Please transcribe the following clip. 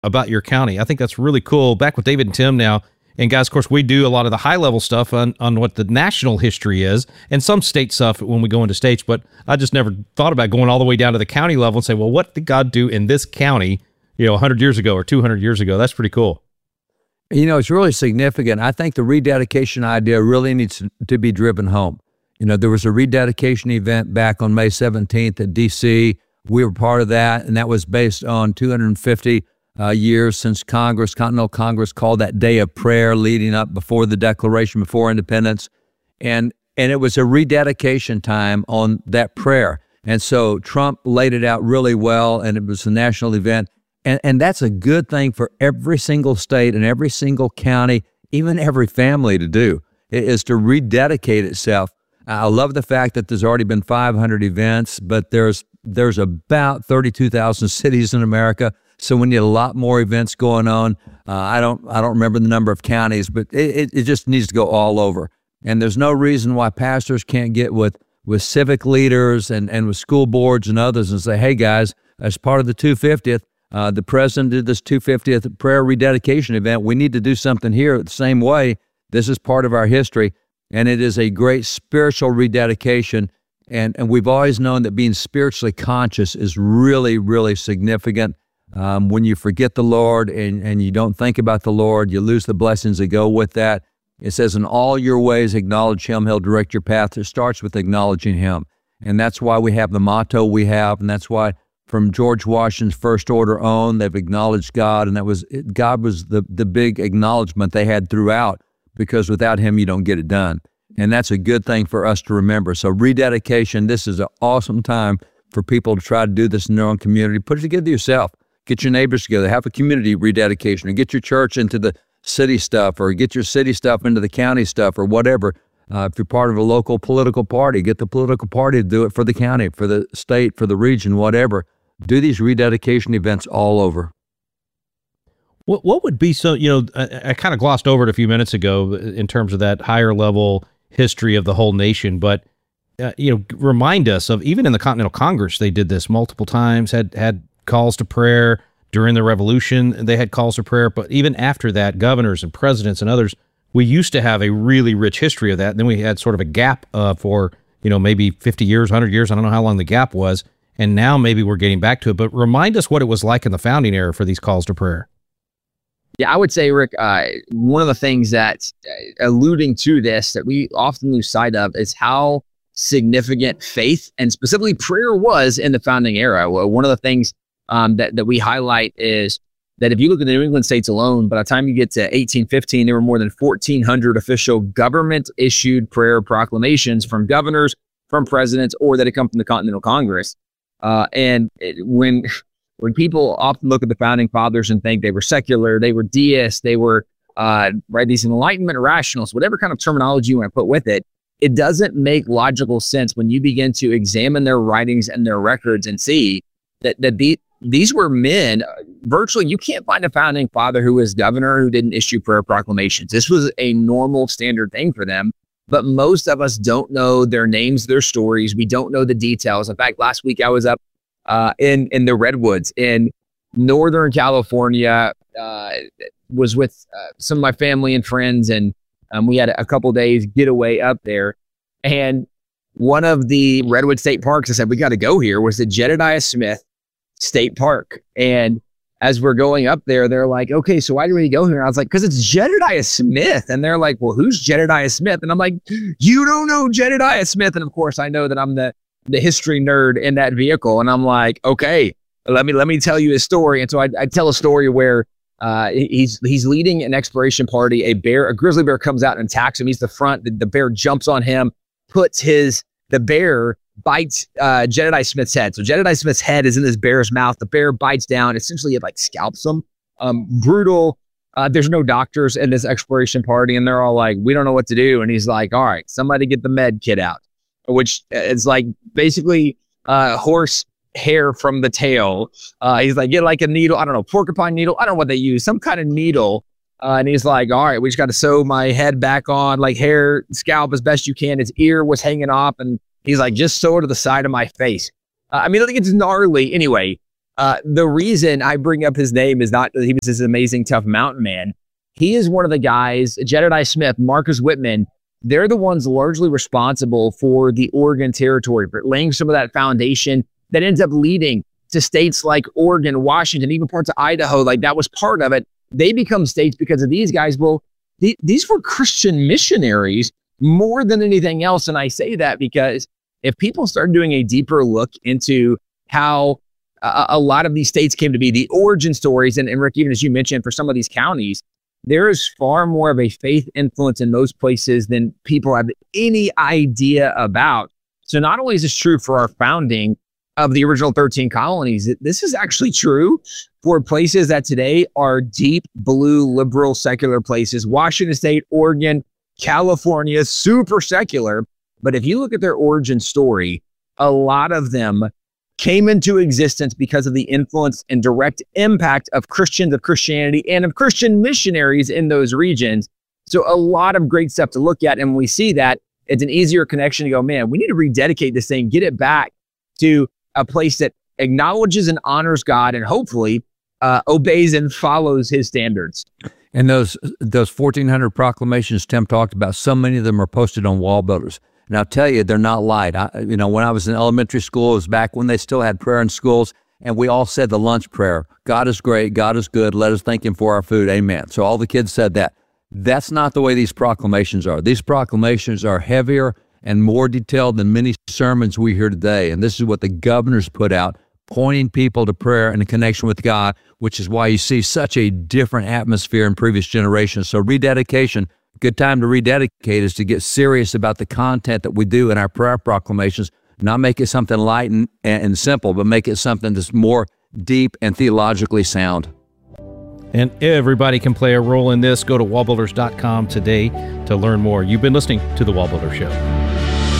about your county. I think that's really cool. Back with David and Tim now. And guys, of course, we do a lot of the high level stuff on what the national history is and some state stuff when we go into states. But I just never thought about going all the way down to the county level and say, well, what did God do in this county, 100 years ago or 200 years ago? That's pretty cool. It's really significant. I think the rededication idea really needs to be driven home. There was a rededication event back on May 17th at D.C. We were part of that, and that was based on 250 years since Continental Congress called that day of prayer leading up before the Declaration, before independence. And it was a rededication time on that prayer. And so Trump laid it out really well, and it was a national event. And that's a good thing for every single state and every single county, even every family to do, is to rededicate itself. I love the fact that there's already been 500 events, but there's about 32,000 cities in America. So we need a lot more events going on. I don't remember the number of counties, but it just needs to go all over. And there's no reason why pastors can't get with civic leaders and with school boards and others and say, hey guys, as part of the 250th, the president did this 250th prayer rededication event. We need to do something here the same way. This is part of our history, and it is a great spiritual rededication. And we've always known that being spiritually conscious is really, really significant. When you forget the Lord and you don't think about the Lord, you lose the blessings that go with that. It says, in all your ways, acknowledge Him. He'll direct your path. It starts with acknowledging Him. And that's why we have the motto we have. And that's why from George Washington's First Order on, they've acknowledged God. And God was the big acknowledgement they had throughout, because without Him, you don't get it done. And that's a good thing for us to remember. So rededication, this is an awesome time for people to try to do this in their own community. Put it together yourself. Get your neighbors together, have a community rededication, or get your church into the city stuff, or get your city stuff into the county stuff, or whatever. If you're part of a local political party, get the political party to do it for the county, for the state, for the region, whatever. Do these rededication events all over. What would be I kind of glossed over it a few minutes ago in terms of that higher level history of the whole nation, but remind us of, even in the Continental Congress, they did this multiple times, had calls to prayer. During the Revolution, they had calls to prayer, but even after that, governors and presidents and others, we used to have a really rich history of that. And then we had sort of a gap for, maybe 50 years, 100 years. I don't know how long the gap was. And now maybe we're getting back to it. But remind us what it was like in the founding era for these calls to prayer. Yeah, I would say, Rick, one of the things that, alluding to this, that we often lose sight of is how significant faith and specifically prayer was in the founding era. One of the things that we highlight is that if you look at the New England states alone, by the time you get to 1815, there were more than 1,400 official government-issued prayer proclamations from governors, from presidents, or that had come from the Continental Congress. When people often look at the founding fathers and think they were secular, they were deists, they were these Enlightenment rationalists, whatever kind of terminology you want to put with it, it doesn't make logical sense when you begin to examine their writings and their records and see that these were men. Virtually, you can't find a founding father who was governor who didn't issue prayer proclamations. This was a normal, standard thing for them. But most of us don't know their names, their stories. We don't know the details. In fact, last week I was up in the Redwoods in Northern California, was with some of my family and friends, and we had a couple days getaway up there. And one of the Redwood State Parks, I said, we got to go here, was the Jedediah Smith State Park. And as we're going up there, they're like, okay, so why do we go here? And I was like, because it's Jedediah Smith. And they're like, well, who's Jedediah Smith? And I'm like, you don't know Jedediah Smith. And of course, I know that I'm the history nerd in that vehicle. And I'm like, okay, let me tell you his story. And so I tell a story where he's leading an exploration party. A grizzly bear comes out and attacks him. He's the front. The bear jumps on him, the bear bites Jedediah Smith's head. So Jedediah Smith's head is in this bear's mouth. The bear bites down. Essentially, it scalps him. Brutal. There's no doctors in this exploration party, and they're all like, we don't know what to do. And he's like, all right, somebody get the med kit out, which is basically horse hair from the tail. He's like, get a needle. I don't know, porcupine needle. I don't know what they use, some kind of needle. And he's like, all right, we just got to sew my head back on, hair, scalp as best you can. His ear was hanging off, and he's like, just sew it to the side of my face. I think it's gnarly. Anyway, The reason I bring up his name is not that he was this amazing, tough mountain man. He is one of the guys, Jedediah Smith, Marcus Whitman, they're the ones largely responsible for the Oregon Territory, for laying some of that foundation that ends up leading to states like Oregon, Washington, even parts of Idaho. Like that was part of it. They become states because of these guys. Well, these were Christian missionaries more than anything else. And I say that because if people start doing a deeper look into how a lot of these states came to be, the origin stories, and Rick, even as you mentioned, for some of these counties, there is far more of a faith influence in those places than people have any idea about. So not only is this true for our founding of the original 13 colonies, this is actually true for places that today are deep blue, liberal, secular places. Washington State, Oregon, California, super secular. But if you look at their origin story, a lot of them came into existence because of the influence and direct impact of Christians, of Christianity, and of Christian missionaries in those regions. So a lot of great stuff to look at. And when we see that, it's an easier connection to go, man, we need to rededicate this thing, get it back to a place that acknowledges and honors God and hopefully obeys and follows his standards. And those 1,400 proclamations Tim talked about, so many of them are posted on Wall Builders. And I'll tell you, they're not light. When I was in elementary school, it was back when they still had prayer in schools, and we all said the lunch prayer, God is great, God is good, let us thank him for our food, amen. So all the kids said that. That's not the way these proclamations are. These proclamations are heavier and more detailed than many sermons we hear today. And this is what the governors put out, pointing people to prayer and a connection with God, which is why you see such a different atmosphere in previous generations. So rededication, good time to rededicate is to get serious about the content that we do in our prayer proclamations, not make it something light and simple, but make it something that's more deep and theologically sound. And everybody can play a role in this. Go to wallbuilders.com today to learn more. You've been listening to The Wall Builder Show.